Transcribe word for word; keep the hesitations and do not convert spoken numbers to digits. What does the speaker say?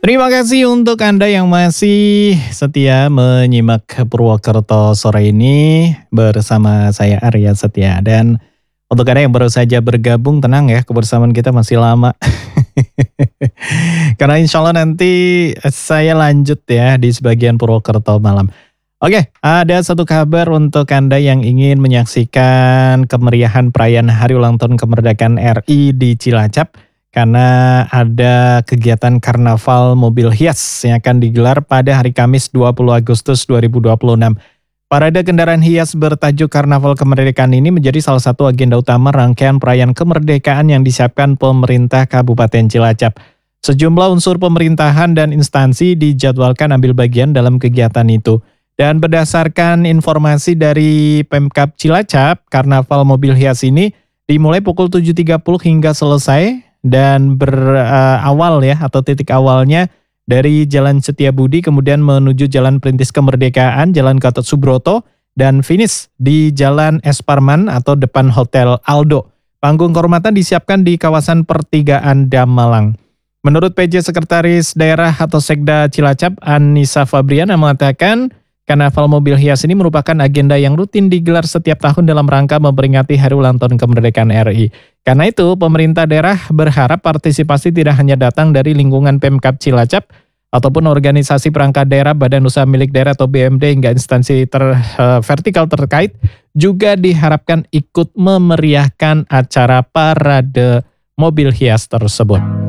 Terima kasih untuk Anda yang masih setia menyimak Purwokerto sore ini bersama saya Arya Setia. Dan untuk Anda yang baru saja bergabung, tenang ya, kebersamaan kita masih lama. Karena insya Allah nanti saya lanjut ya di sebagian Purwokerto malam. Oke, ada satu kabar untuk Anda yang ingin menyaksikan kemeriahan perayaan Hari Ulang Tahun Kemerdekaan R I di Cilacap. Karena ada kegiatan karnaval mobil hias yang akan digelar pada hari Kamis dua puluh Agustus dua ribu dua puluh enam. Parade kendaraan hias bertajuk Karnaval Kemerdekaan ini menjadi salah satu agenda utama rangkaian perayaan kemerdekaan yang disiapkan pemerintah Kabupaten Cilacap. Sejumlah unsur pemerintahan dan instansi dijadwalkan ambil bagian dalam kegiatan itu. Dan berdasarkan informasi dari Pemkab Cilacap, Karnaval mobil hias ini dimulai pukul tujuh tiga puluh hingga selesai. Dan berawal uh, ya atau titik awalnya dari Jalan Setiabudi kemudian menuju Jalan Perintis Kemerdekaan, Jalan Gatot Subroto, dan finish di Jalan Es Parman atau depan Hotel Aldo. Panggung kehormatan disiapkan di kawasan Pertigaan Damalang. Menurut P J Sekretaris Daerah atau Sekda Cilacap, Anissa Fabriana mengatakan, Karnaval mobil hias ini merupakan agenda yang rutin digelar setiap tahun dalam rangka memperingati Hari Ulang Tahun Kemerdekaan R I. Karena itu, pemerintah daerah berharap partisipasi tidak hanya datang dari lingkungan Pemkab Cilacap, ataupun organisasi perangkat daerah, badan usaha milik daerah atau B M D hingga instansi ter, uh, vertikal terkait, juga diharapkan ikut memeriahkan acara parade mobil hias tersebut.